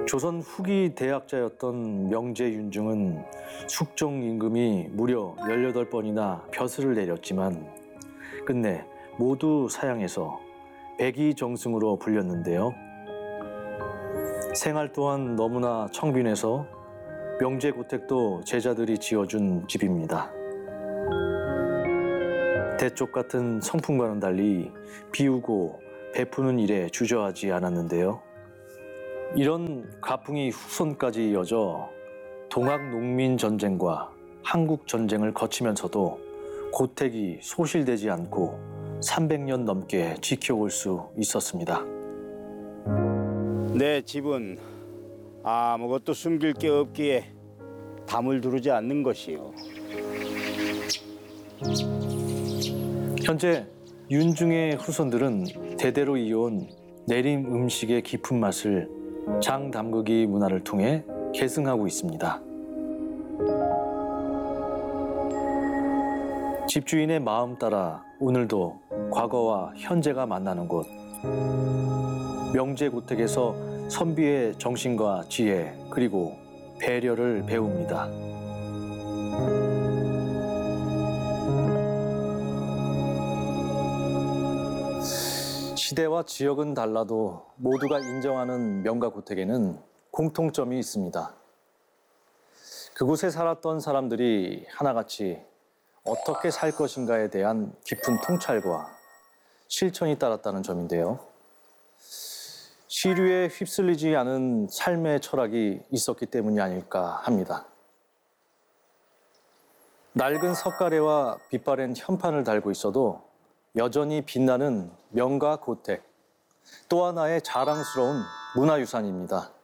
조선 후기 대학자였던 명제윤중은 숙종 임금이 무려 18번이나 벼슬을 내렸지만 끝내 모두 사양해서 백의정승으로 불렸는데요. 생활 또한 너무나 청빈해서 명제고택도 제자들이 지어준 집입니다. 대쪽 같은 성품과는 달리 비우고 베푸는 일에 주저하지 않았는데요. 이런 가풍이 후손까지 이어져 동학농민전쟁과 한국전쟁을 거치면서도 고택이 소실되지 않고 300년 넘게 지켜올 수 있었습니다. 내 집은 아무것도 숨길 게 없기에 담을 두르지 않는 것이요. 현재 윤중의 후손들은 대대로 이어온 내림 음식의 깊은 맛을 장담그기 문화를 통해 계승하고 있습니다. 집주인의 마음 따라 오늘도 과거와 현재가 만나는 곳. 명제고택에서 선비의 정신과 지혜 그리고 배려를 배웁니다. 시대와 지역은 달라도 모두가 인정하는 명가고택에는 공통점이 있습니다. 그곳에 살았던 사람들이 하나같이 어떻게 살 것인가에 대한 깊은 통찰과 실천이 따랐다는 점인데요. 시류에 휩쓸리지 않은 삶의 철학이 있었기 때문이 아닐까 합니다. 낡은 석가래와 빛바랜 현판을 달고 있어도 여전히 빛나는 명가고택, 또 하나의 자랑스러운 문화유산입니다.